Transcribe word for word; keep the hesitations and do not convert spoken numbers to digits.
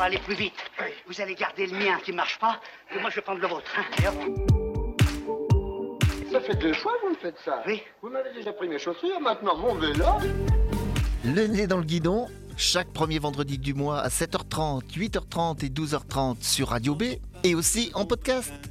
va aller plus vite. Vous allez garder le mien qui marche pas, et moi je vais prendre le vôtre. Hein. Et hop. Ça fait deux fois que vous me faites ça. Oui. Vous m'avez déjà pris mes chaussures, maintenant mon vélo. Le nez dans le guidon, chaque premier vendredi du mois à sept heures trente, huit heures trente et douze heures trente sur Radio B et aussi en podcast.